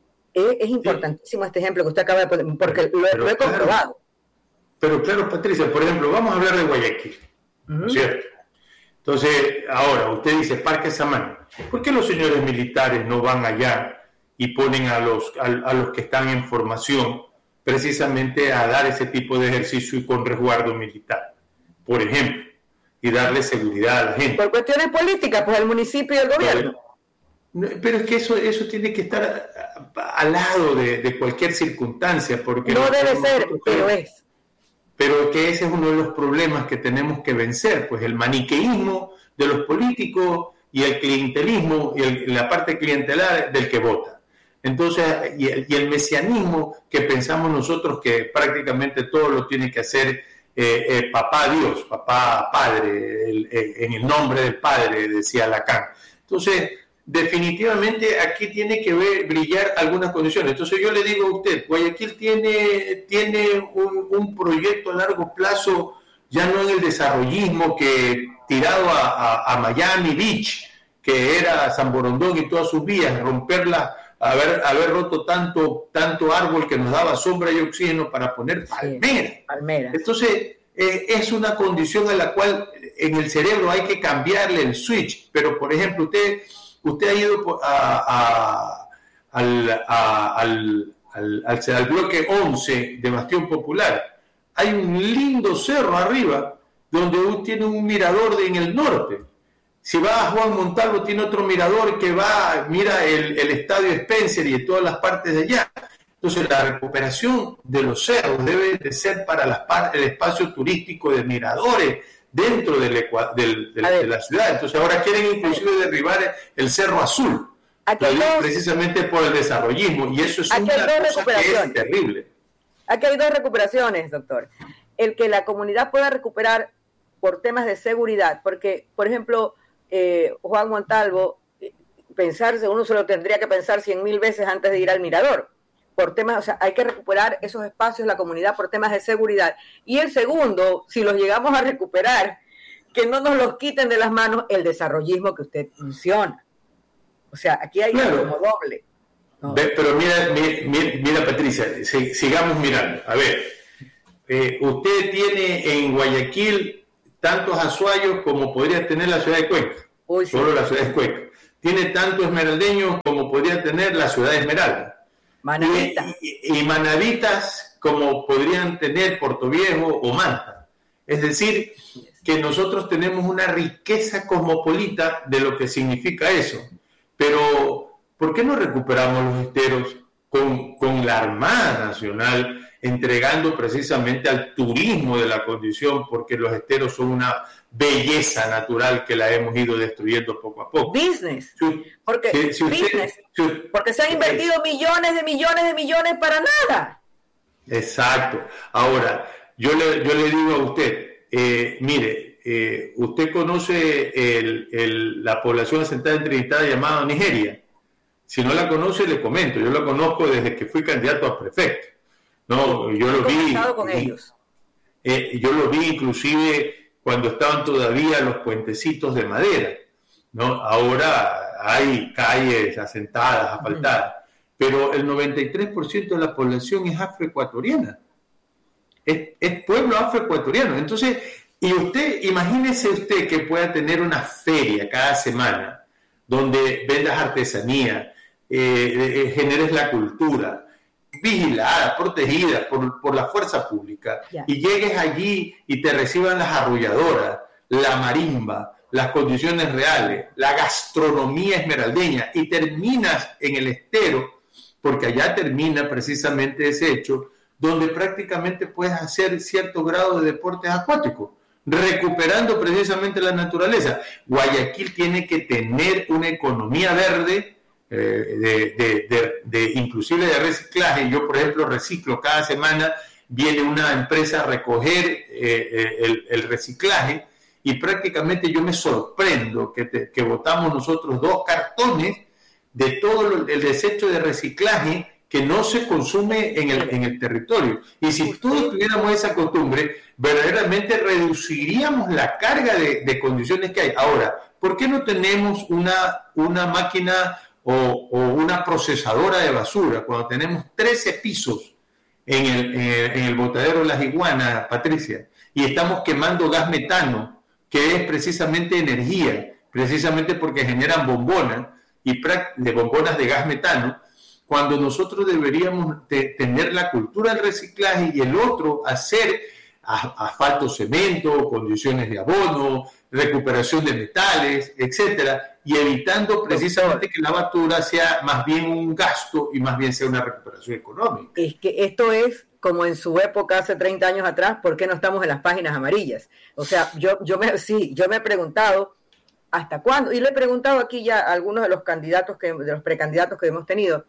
Es, es importantísimo sí. este ejemplo que usted acaba de poner, porque lo, pero, lo he comprobado. Claro, pero claro, Patricia, por ejemplo, vamos a hablar de Guayaquil, uh-huh. ¿no es cierto? Entonces, ahora, usted dice Parque Samanes. ¿Por qué los señores militares no van allá y ponen a los, a, a los que están en formación precisamente a dar ese tipo de ejercicio y con resguardo militar, por ejemplo, y darle seguridad a la gente? Por cuestiones políticas, pues el municipio y el gobierno. Pero, pero es que eso, eso tiene que estar al lado de, de cualquier circunstancia. Porque no debe ser, pero es. Pero que ese es uno de los problemas que tenemos que vencer, pues el maniqueísmo de los políticos y el clientelismo y el, la parte clientelar del que vota. Entonces, y el, y el mesianismo que pensamos nosotros que prácticamente todo lo tiene que hacer eh, eh, papá Dios, papá Padre, el, eh, en el nombre del Padre, decía Lacan. Entonces, definitivamente aquí tiene que ver, brillar algunas condiciones. Entonces yo le digo a usted, Guayaquil tiene, tiene un, un proyecto a largo plazo, ya no en el desarrollismo que tirado a, a, a Miami Beach, que era San Borondón y todas sus vías, romperla, haber, haber roto tanto, tanto árbol que nos daba sombra y oxígeno para poner palmeras. Sí, palmeras. Entonces eh, es una condición a la cual en el cerebro hay que cambiarle el switch. Pero por ejemplo, usted... Usted ha ido a, a, al, a, al, al, al, al bloque once de Bastión Popular. Hay un lindo cerro arriba donde usted tiene un mirador de, en el norte. Si va a Juan Montalvo tiene otro mirador que va, mira el, el estadio Spencer y todas las partes de allá. Entonces la recuperación de los cerros debe de ser para las, el espacio turístico de miradores dentro del, del, del, de la ciudad. Entonces ahora quieren inclusive derribar el Cerro Azul, precisamente por el desarrollismo, y eso es una cosa que es terrible. Aquí hay dos recuperaciones, doctor. El que la comunidad pueda recuperar por temas de seguridad, porque, por ejemplo, eh, Juan Montalvo, pensarse, uno se lo tendría que pensar cien mil veces antes de ir al mirador. Por temas, o sea, hay que recuperar esos espacios, la comunidad, por temas de seguridad. Y el segundo, si los llegamos a recuperar, que no nos los quiten de las manos el desarrollismo que usted menciona. O sea, aquí hay claro. como doble. ¿no? Pero mira, mira, mira Patricia, sigamos mirando. A ver, eh, usted tiene en Guayaquil tantos azuayos como podría tener la ciudad de Cuenca. Uy, Solo sí. la ciudad de Cuenca. Tiene tantos esmeraldeños como podría tener la ciudad de Esmeralda. Manavitas. Y, y, y manavitas como podrían tener Portoviejo o Manta. Es decir, que nosotros tenemos una riqueza cosmopolita de lo que significa eso. Pero, ¿por qué no recuperamos los esteros con, con la Armada Nacional entregando precisamente al turismo de la condición? Porque los esteros son una belleza natural que la hemos ido destruyendo poco a poco. Business. Si, porque, si, si usted, business. Si, porque se han invertido es, millones de millones de millones para nada. Exacto. Ahora, yo le, yo le digo a usted, eh, mire, eh, usted conoce el, el, la población asentada en Trinidad llamada Nigeria. Si no la conoce, le comento. Yo la conozco desde que fui candidato a prefecto. No, yo lo vi. Con ellos. Eh, yo lo vi inclusive cuando estaban todavía los puentecitos de madera, ¿no? Ahora hay calles asentadas, asfaltadas, uh-huh. pero el noventa y tres por ciento de la población es afroecuatoriana. Es, es pueblo afroecuatoriano. Entonces, y usted, imagínese usted que pueda tener una feria cada semana donde vendas artesanía, eh, eh, generes la cultura, vigilada, protegida por, por la fuerza pública, yeah. y llegues allí y te reciban las arrolladoras, la marimba, las condiciones reales, la gastronomía esmeraldeña, y terminas en el estero, porque allá termina precisamente ese hecho, donde prácticamente puedes hacer cierto grado de deportes acuáticos, recuperando precisamente la naturaleza. Guayaquil tiene que tener una economía verde, Eh, de, de, de, de inclusive de reciclaje. Yo, por ejemplo, reciclo cada semana, viene una empresa a recoger eh, el, el reciclaje, y prácticamente yo me sorprendo que, te, que botamos nosotros dos cartones de todo el desecho de reciclaje que no se consume en el, en el territorio. Y si todos tuviéramos esa costumbre, verdaderamente reduciríamos la carga de, de condiciones que hay. Ahora, ¿por qué no tenemos una, una máquina O, o una procesadora de basura cuando tenemos trece pisos en el, en el botadero de las Iguanas, Patricia, y estamos quemando gas metano, que es precisamente energía, precisamente porque generan bombonas, y de bombonas de gas metano, cuando nosotros deberíamos de tener la cultura del reciclaje y el otro hacer asfalto, cemento, condiciones de abono, recuperación de metales, etcétera, y evitando precisamente que la basura sea más bien un gasto y más bien sea una recuperación económica. Es que esto es como en su época, hace treinta años atrás, ¿por qué no estamos en las páginas amarillas? O sea, yo, yo me, sí, yo me he preguntado ¿hasta cuándo? Y le he preguntado aquí ya a algunos de los candidatos, que, de los precandidatos que hemos tenido,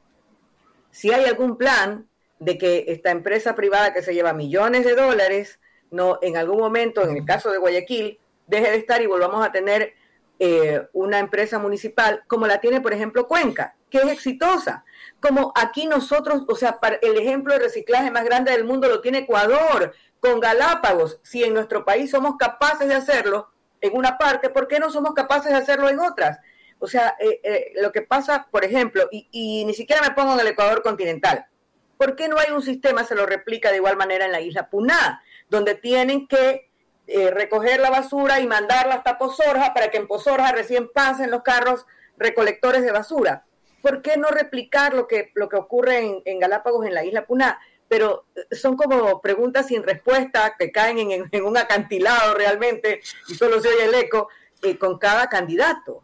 si hay algún plan de que esta empresa privada que se lleva millones de dólares, no, en algún momento, en el caso de Guayaquil, deje de estar y volvamos a tener eh, una empresa municipal como la tiene, por ejemplo, Cuenca, que es exitosa. Como aquí nosotros, o sea, para el ejemplo de reciclaje más grande del mundo lo tiene Ecuador, con Galápagos. Si en nuestro país somos capaces de hacerlo en una parte, ¿por qué no somos capaces de hacerlo en otras? O sea, eh, eh, lo que pasa, por ejemplo, y, y ni siquiera me pongo en el Ecuador continental, ¿por qué no hay un sistema, se lo replica de igual manera en la isla Puná, donde tienen que eh, recoger la basura y mandarla hasta Pozorja para que en Pozorja recién pasen los carros recolectores de basura? ¿Por qué no replicar lo que, lo que ocurre en, en Galápagos, en la isla Puná? Pero son como preguntas sin respuesta que caen en, en un acantilado realmente y solo se oye el eco eh, con cada candidato.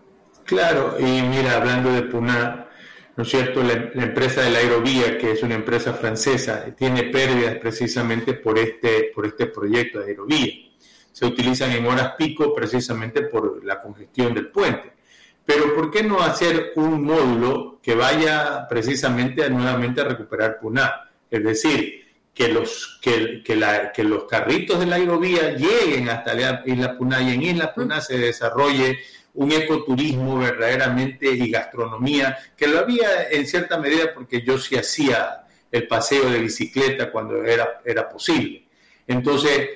Claro, y mira, hablando de Puná, ¿no es cierto? La, la empresa de la Aerovía, que es una empresa francesa, tiene pérdidas precisamente por este, por este proyecto de Aerovía. Se utilizan en horas pico precisamente por la congestión del puente. Pero ¿por qué no hacer un módulo que vaya precisamente a, nuevamente a recuperar Puná? Es decir, que los, que, que, la, que los carritos de la Aerovía lleguen hasta la Isla Puná y en Isla Puná se desarrolle un ecoturismo verdaderamente y gastronomía, que lo había en cierta medida porque yo sí hacía el paseo de bicicleta cuando era, era posible. Entonces,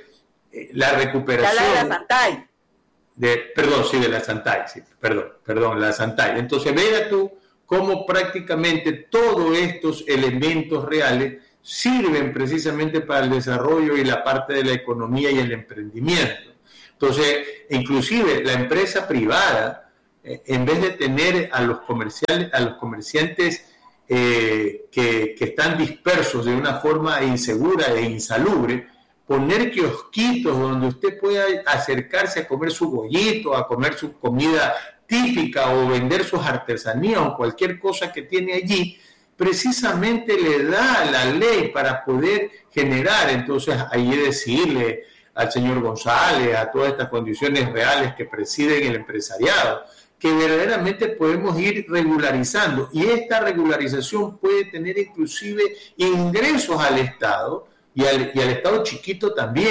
la recuperación... Ya la de la Santay. De, perdón, sí, de la Santay, sí, perdón, perdón, la Santay. Entonces, vea tú cómo prácticamente todos estos elementos reales sirven precisamente para el desarrollo y la parte de la economía y el emprendimiento. Entonces, inclusive la empresa privada, eh, en vez de tener a los comerciales, a los comerciantes eh, que, que están dispersos de una forma insegura e insalubre, poner kiosquitos donde usted pueda acercarse a comer su bollito, a comer su comida típica o vender sus artesanías o cualquier cosa que tiene allí, precisamente le da la ley para poder generar. Entonces, ahí decirle al señor González, a todas estas condiciones reales que presiden el empresariado, que verdaderamente podemos ir regularizando, y esta regularización puede tener inclusive ingresos al Estado y al, y al Estado chiquito también,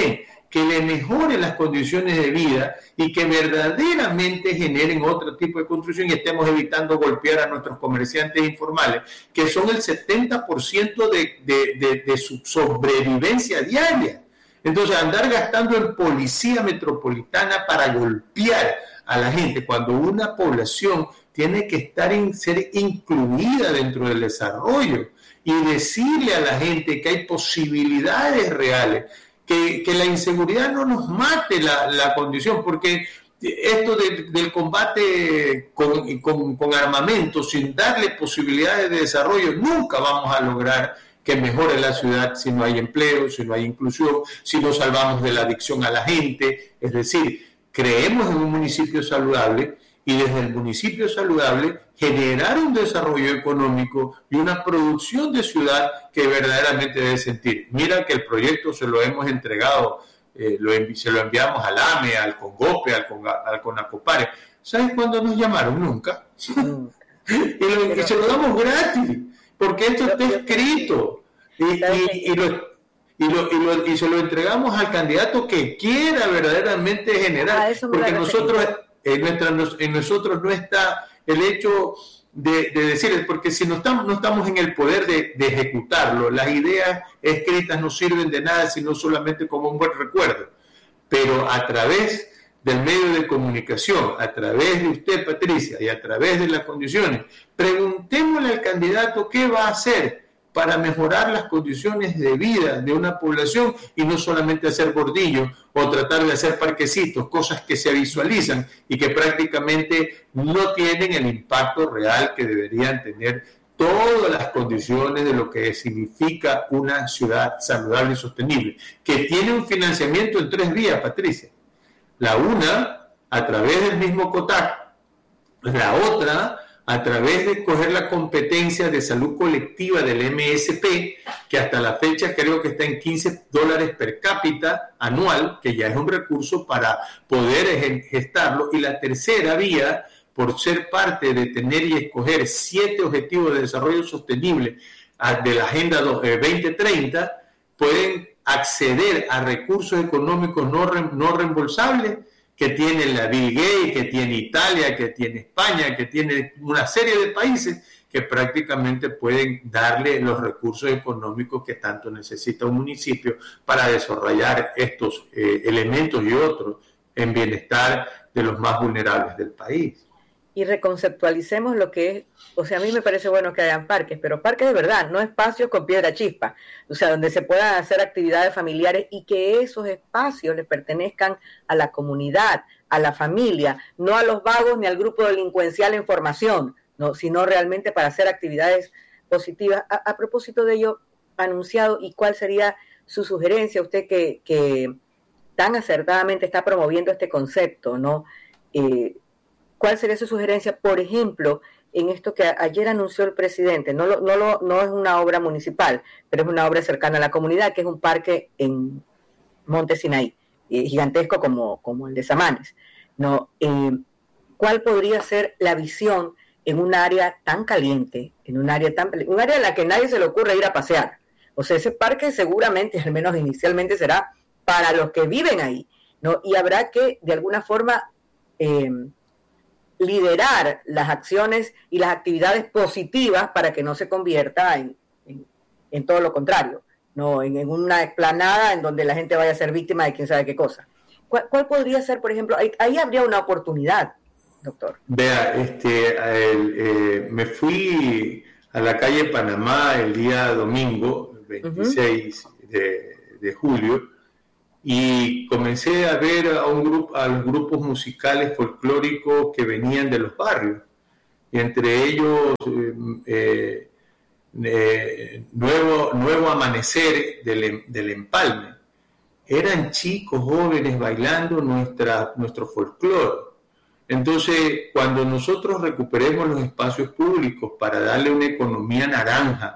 que le mejoren las condiciones de vida y que verdaderamente generen otro tipo de construcción y estemos evitando golpear a nuestros comerciantes informales, que son el setenta por ciento de, de, de, de su sobrevivencia diaria. Entonces, andar gastando en policía metropolitana para golpear a la gente, cuando una población tiene que estar en, ser incluida dentro del desarrollo y decirle a la gente que hay posibilidades reales, que, que la inseguridad no nos mate la, la condición, porque esto de, del combate con, con, con armamento sin darle posibilidades de desarrollo, nunca vamos a lograr que mejore la ciudad si no hay empleo, si no hay inclusión, si no salvamos de la adicción a la gente. Es decir, creemos en un municipio saludable y desde el municipio saludable generar un desarrollo económico y una producción de ciudad que verdaderamente debe sentir. Mira que el proyecto se lo hemos entregado, eh, lo envi- se lo enviamos al A M E, al CONGOPE, al, Conga- al CONACOPARE. ¿Sabes cuándo nos llamaron? Nunca. Mm. y, lo, y se lo damos gratis, porque esto está escrito. Y, y, y, lo, y, lo, y, lo, y se lo entregamos al candidato que quiera verdaderamente generar, porque nosotros... En, nuestra, en nosotros no está el hecho de, de decir, porque si no estamos, no estamos en el poder de, de ejecutarlo, las ideas escritas no sirven de nada sino solamente como un buen recuerdo, pero a través del medio de comunicación, a través de usted, Patricia, y a través de las condiciones, preguntémosle al candidato qué va a hacer para mejorar las condiciones de vida de una población y no solamente hacer bordillos o tratar de hacer parquecitos, cosas que se visualizan y que prácticamente no tienen el impacto real que deberían tener todas las condiciones de lo que significa una ciudad saludable y sostenible, que tiene un financiamiento en tres vías, Patricia. La una, a través del mismo COTAC, la otra, a través de coger la competencia de salud colectiva del M S P, que hasta la fecha creo que está en quince dólares per cápita anual, que ya es un recurso para poder gestarlo. Y la tercera vía, por ser parte de tener y escoger siete objetivos de desarrollo sostenible de la Agenda veinte treinta, pueden acceder a recursos económicos no, re, no reembolsables que tiene la Bill Gates, que tiene Italia, que tiene España, que tiene una serie de países que prácticamente pueden darle los recursos económicos que tanto necesita un municipio para desarrollar estos eh, elementos y otros en bienestar de los más vulnerables del país. Y reconceptualicemos lo que es, o sea, a mí me parece bueno que hayan parques, pero parques de verdad, no espacios con piedra chispa, o sea, donde se puedan hacer actividades familiares y que esos espacios les pertenezcan a la comunidad, a la familia, no a los vagos ni al grupo delincuencial en formación, no, sino realmente para hacer actividades positivas. A, a propósito de ello, anunciado, ¿y cuál sería su sugerencia? Usted que, que tan acertadamente está promoviendo este concepto, ¿no? Eh, ¿Cuál sería su sugerencia, por ejemplo, en esto que ayer anunció el presidente? No, lo, no, lo, no es una obra municipal, pero es una obra cercana a la comunidad, que es un parque en Monte Sinaí, eh, gigantesco como, como el de Samanes, ¿no? Eh, ¿Cuál podría ser la visión en un área tan caliente, en un área tan un área en la que nadie se le ocurre ir a pasear? O sea, ese parque seguramente, al menos inicialmente, será para los que viven ahí, ¿no? Y habrá que, de alguna forma, eh, liderar las acciones y las actividades positivas para que no se convierta en, en, en todo lo contrario, no en, en una explanada en donde la gente vaya a ser víctima de quién sabe qué cosa. ¿Cuál, cuál podría ser, por ejemplo, ahí, ahí habría una oportunidad, doctor? Vea, este, el, eh, me fui a la calle Panamá el día domingo, veintiséis uh-huh. de, de julio, y comencé a ver a, un grupo, a los grupos musicales folclóricos que venían de los barrios, y entre ellos eh, eh, Nuevo, Nuevo Amanecer del, del Empalme. Eran chicos jóvenes bailando nuestra, nuestro folclore. Entonces, cuando nosotros recuperemos los espacios públicos para darle una economía naranja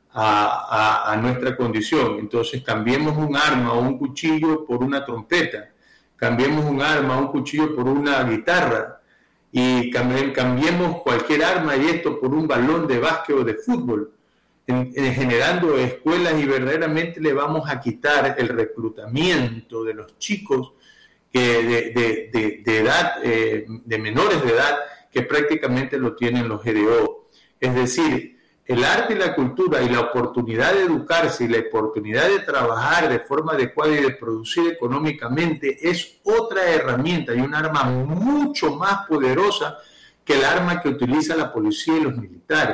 A, a, a nuestra condición, entonces cambiemos un arma o un cuchillo por una trompeta, cambiemos un arma o un cuchillo por una guitarra y cambiemos cualquier arma y esto por un balón de básquet o de fútbol. en, en generando escuelas y verdaderamente le vamos a quitar el reclutamiento de los chicos que de, de, de, de edad, eh, de menores de edad, que prácticamente lo tienen los G D O. Es decir, el arte y la cultura y la oportunidad de educarse y la oportunidad de trabajar de forma adecuada y de producir económicamente es otra herramienta y un arma mucho más poderosa que el arma que utiliza la policía y los militares.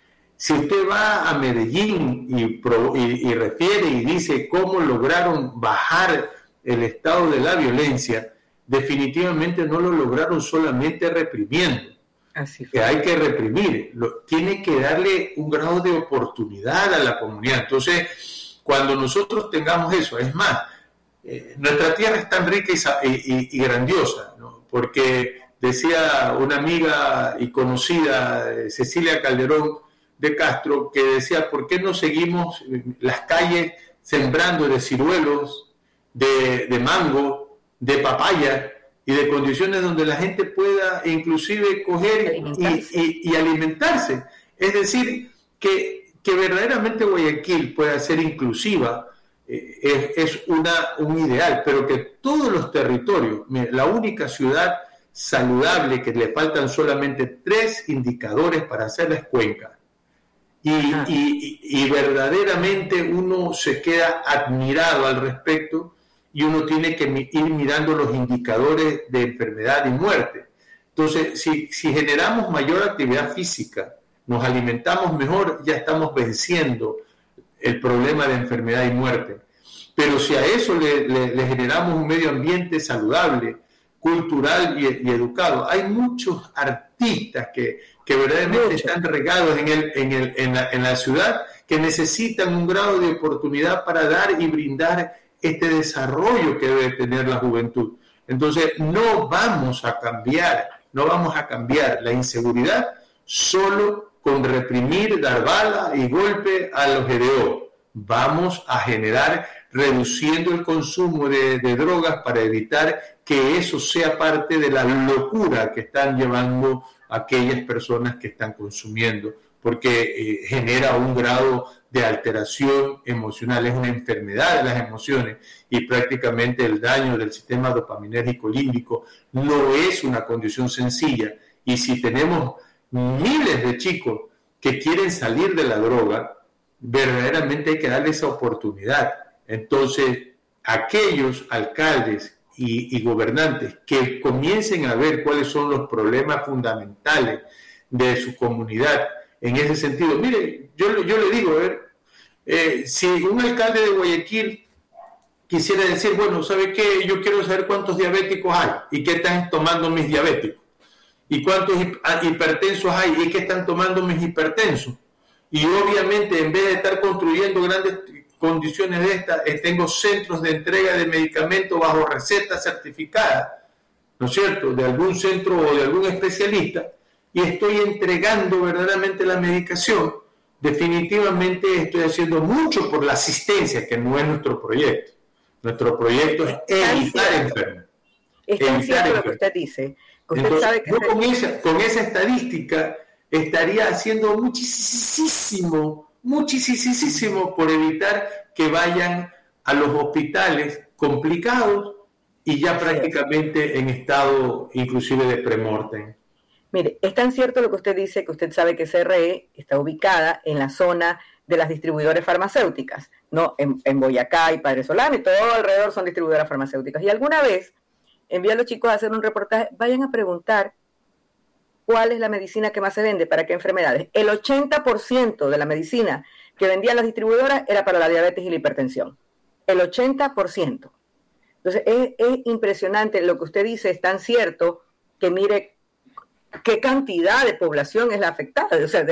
Si usted va a Medellín y, pro, y, y refiere y dice cómo lograron bajar el estado de la violencia, definitivamente no lo lograron solamente reprimiendo. Así que hay que reprimir, lo, tiene que darle un grado de oportunidad a la comunidad. Entonces, cuando nosotros tengamos eso, es más, eh, nuestra tierra es tan rica y, y, y grandiosa, ¿no? Porque decía una amiga y conocida, eh, Cecilia Calderón de Castro, que decía, ¿por qué no seguimos las calles sembrando de ciruelos, de, de mango, de papaya, y de condiciones donde la gente pueda inclusive coger y, y, y alimentarse? Es decir, que, que verdaderamente Guayaquil pueda ser inclusiva eh, es, es una, un ideal, pero que todos los territorios, la única ciudad saludable que le faltan solamente tres indicadores para hacerla es Cuenca. Y, y, y verdaderamente uno se queda admirado al respecto, y uno tiene que ir mirando los indicadores de enfermedad y muerte. Entonces, si, si generamos mayor actividad física, nos alimentamos mejor, ya estamos venciendo el problema de enfermedad y muerte. Pero si a eso le, le, le generamos un medio ambiente saludable, cultural y, y educado, hay muchos artistas que, que verdaderamente están regados en, el, en, el, en, la, en la ciudad, que necesitan un grado de oportunidad para dar y brindar este desarrollo que debe tener la juventud. Entonces, no vamos a cambiar, no vamos a cambiar la inseguridad solo con reprimir, dar bala y golpe a los G D O. Vamos a generar, reduciendo el consumo de, de drogas para evitar que eso sea parte de la locura que están llevando aquellas personas que están consumiendo, porque eh, genera un grado de alteración emocional, es una enfermedad de las emociones, y prácticamente el daño del sistema dopaminérgico límbico no es una condición sencilla. Y si tenemos miles de chicos que quieren salir de la droga, verdaderamente hay que darle esa oportunidad. Entonces, aquellos alcaldes y, y gobernantes que comiencen a ver cuáles son los problemas fundamentales de su comunidad, en ese sentido, mire, yo, yo le digo, a ver, eh, si un alcalde de Guayaquil quisiera decir, bueno, ¿sabe qué? Yo quiero saber cuántos diabéticos hay y qué están tomando mis diabéticos, y cuántos hipertensos hay y qué están tomando mis hipertensos. Y obviamente, en vez de estar construyendo grandes condiciones de estas, eh, tengo centros de entrega de medicamentos bajo receta certificada, ¿no es cierto?, de algún centro o de algún especialista, y estoy entregando verdaderamente la medicación. Definitivamente estoy haciendo mucho por la asistencia, que no es nuestro proyecto. Nuestro proyecto es evitar enfermos. Es tan cierto lo que usted dice. Usted Entonces, sabe que yo con esa, con esa estadística estaría haciendo muchísimo, muchísimo por evitar que vayan a los hospitales complicados y ya prácticamente en estado inclusive de premortem. Mire, es tan cierto lo que usted dice, que usted sabe que C R E está ubicada en la zona de las distribuidoras farmacéuticas, ¿no? En, en Boyacá y Padre Solano y todo alrededor son distribuidoras farmacéuticas. Y alguna vez envía a los chicos a hacer un reportaje, vayan a preguntar cuál es la medicina que más se vende, para qué enfermedades. El ochenta por ciento de la medicina que vendían las distribuidoras era para la diabetes y la hipertensión. El ochenta por ciento. Entonces, es, es impresionante lo que usted dice, es tan cierto que mire qué cantidad de población es la afectada. O sea,